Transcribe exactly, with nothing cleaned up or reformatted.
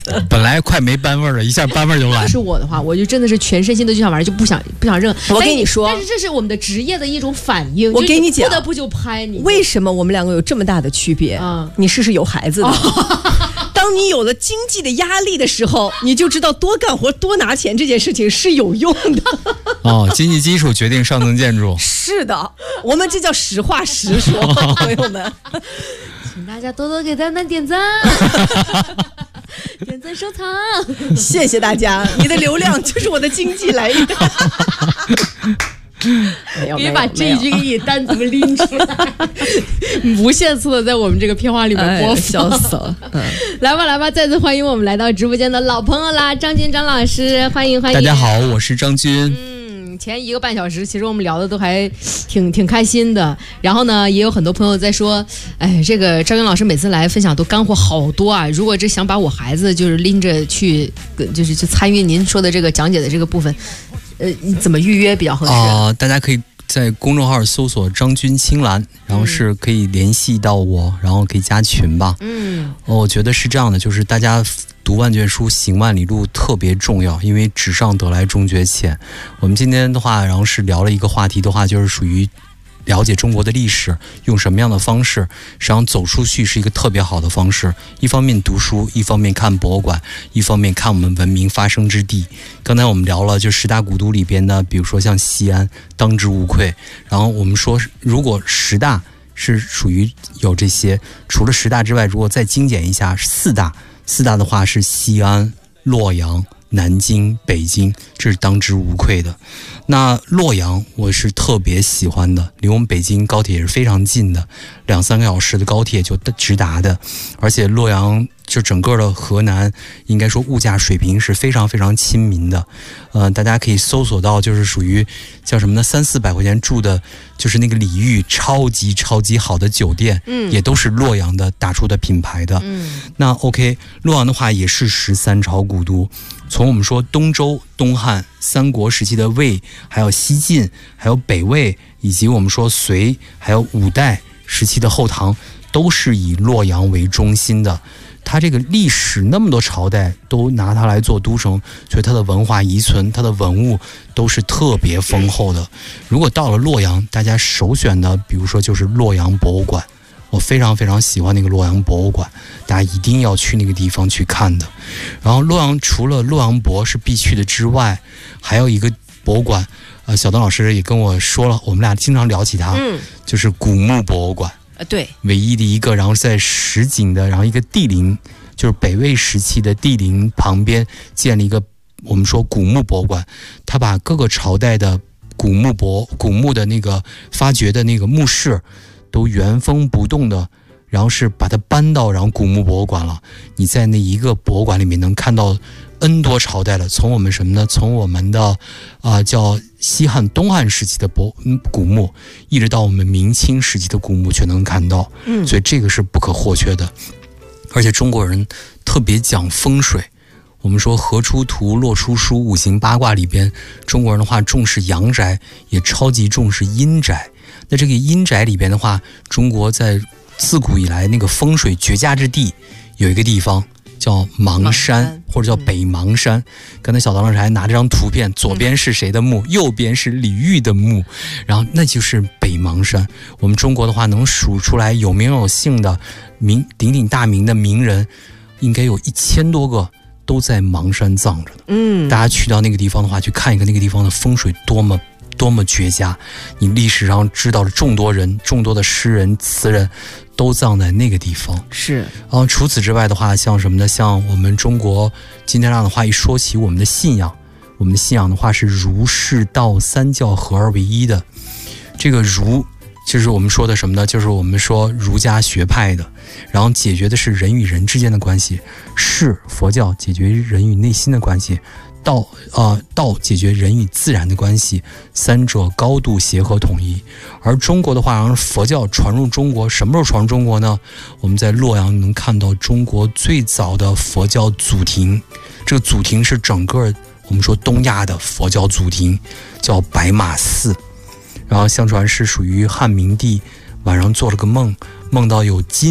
本来快没班味儿了，一下班味儿就来。 是我的话，我就真的是全身心的就想玩，就不想不想扔。 我跟你说， 但是这是我们的职业的一种反应。 我跟你讲， 不得不就拍你。 为什么我们两个有这么大的区别？嗯，你试试有孩子的。当你有了经济的压力的时候，你就知道多干活多拿钱这件事情是有用的。 哦，经济基础决定上层建筑。 是的，我们这叫实话实说，朋友们。 请大家多多给丹丹点赞，点赞收藏， 谢谢大家，你的流量就是我的经济来源。没有， 可以把这一句给你单独拎出来，无限次的在我们这个片花里面播放， 笑死了。嗯， 来吧来吧，再次欢迎我们来到直播间的老朋友啦，张军张老师，欢迎欢迎。 大家好，我是张军。 嗯，前一个半小时，其实我们聊的都还挺挺开心的。然后呢，也有很多朋友在说，哎，这个张军老师每次来分享都干货好多啊。如果这想把我孩子就是拎着去，就是去参与您说的这个讲解的这个部分。呃，你怎么预约比较合适？啊、 呃，大家可以在公众号搜索张军青兰，然后是可以联系到我，然后可以加群吧。嗯，我觉得是这样的，就是大家读万卷书，行万里路特别重要，因为纸上得来终觉浅。我们今天的话，然后是聊了一个话题的话，就是属于了解中国的历史，用什么样的方式，实际上走出去是一个特别好的方式。一方面读书，一方面看博物馆，一方面看我们文明发生之地。刚才我们聊了，就十大古都里边的，比如说像西安，当之无愧。然后我们说，如果十大是属于有这些，除了十大之外，如果再精简一下，四大，四大的话是西安、洛阳、南京、北京，这是当之无愧的。那洛阳我是特别喜欢的，离我们北京高铁也是非常近的，两三个小时的高铁就直达的。而且洛阳就整个的河南，应该说物价水平是非常非常亲民的。呃，大家可以搜索到，就是属于叫什么呢？三四百块钱住的，就是那个礼遇超级超级好的酒店，嗯，也都是洛阳的打出的品牌的。嗯，那 OK， 洛阳的话也是十三朝古都。从我们说东周、东汉、三国时期的魏，还有西晋，还有北魏，以及我们说隋，还有五代时期的后唐，都是以洛阳为中心的。它这个历史那么多朝代都拿它来做都城，所以它的文化遗存、它的文物都是特别丰厚的。如果到了洛阳，大家首选的，比如说就是洛阳博物馆。我非常非常喜欢那个洛阳博物馆，大家一定要去那个地方去看的。然后洛阳除了洛阳博是必去的之外，还有一个博物馆，呃，小邓老师也跟我说了，我们俩经常聊起它，嗯，就是古墓博物馆， 呃，对， 唯一的一个，然后在石井的，然后一个帝陵，就是北魏时期的帝陵旁边建了一个我们说古墓博物馆，它把各个朝代的古墓博古墓的那个发掘的那个墓室。都原封不动的，然后是把它搬到然后古墓博物馆了。你在那一个博物馆里面能看到 N 多朝代了，从我们什么呢？从我们的啊、呃、叫西汉、东汉时期的博古墓，一直到我们明清时期的古墓，全能看到。嗯，所以这个是不可或缺的。而且中国人特别讲风水。我们说河出图，洛出书，五行八卦里边，中国人的话重视阳宅，也超级重视阴宅。那这个阴宅里边的话，中国在自古以来那个风水绝佳之地，有一个地方叫邙山，或者叫北邙山。嗯、刚才小唐老师还拿这张图片，左边是谁的墓，右边是李煜的墓，然后那就是北邙山。我们中国的话，能数出来有名有姓的名鼎鼎大名的名人，应该有一千多个。都在邙山葬着的。嗯，大家去到那个地方的话，去看一个那个地方的风水多么多么绝佳。你历史上知道了众多人、众多的诗人、词人，都葬在那个地方。 是。 然后除此之外的话，像什么呢？像我们中国今天这样的话，一说起我们的信仰，我们的信仰的话是儒释道三教合二为一的。这个儒。就是我们说的什么呢？就是我们说儒家学派的，然后解决的是人与人之间的关系；释佛教解决人与内心的关系；道啊、呃、道解决人与自然的关系。三者高度协和统一。而中国的话，让佛教传入中国，什么时候传入中国呢？我们在洛阳能看到中国最早的佛教祖庭，这个祖庭是整个我们说东亚的佛教祖庭，叫白马寺。然后相传是属于汉明帝晚上做了个梦，梦到有金